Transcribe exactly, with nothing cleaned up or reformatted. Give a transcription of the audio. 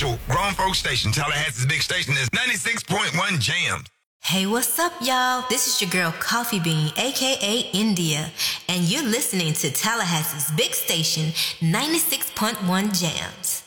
official grown folk station, Tallahassee's big station, is ninety-six point one Jams. Hey, what's up, y'all? This is your girl Coffee Bean, aka India, and you're listening to Tallahassee's big station, ninety-six point one Jams.